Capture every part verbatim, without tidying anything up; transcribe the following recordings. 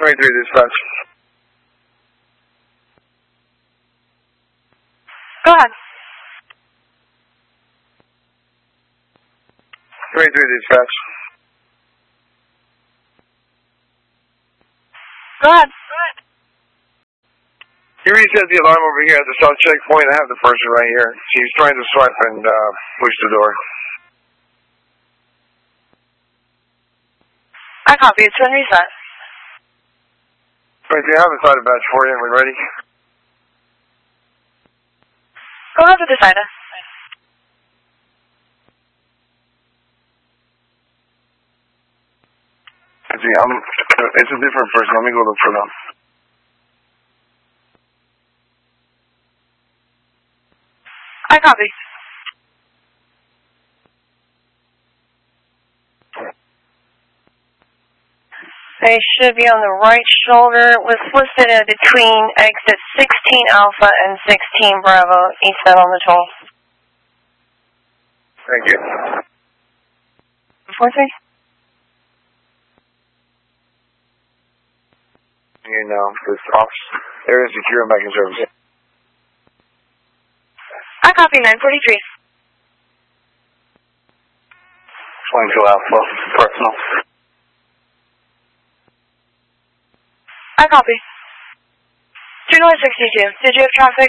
twenty-three dispatch. Go ahead. twenty-three dispatch. Go ahead. You reset the alarm over here at the south checkpoint. I have the person right here. She's trying to swipe and uh, push the door. I copy. It's been reset. Right, I have a side badge for you. Are we ready? Go ahead with the side. See, I'm, it's a different person. Let me go look for them. I copy. They should be on the right shoulder. It was listed as between exit sixteen Alpha and sixteen Bravo, eastbound on the toll. Thank you. four three? You know, this office area secure and back in service. I copy nine forty-three. twenty-two Alpha, personal. I copy. two nine sixty-two. Did you have traffic?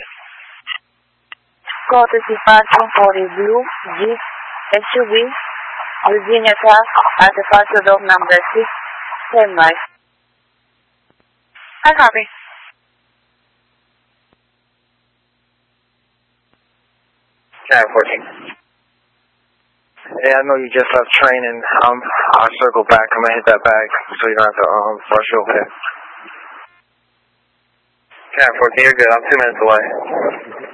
Go to departure for the blue Jeep S U V Virginia Class at departure dog number six, ten right. I copy. Yeah, fourteen. Yeah, I know you just left training. Um, I'll circle back. I'm gonna hit that bag so you don't have to um rush over there. Yeah, fourteen, you're good. I'm two minutes away.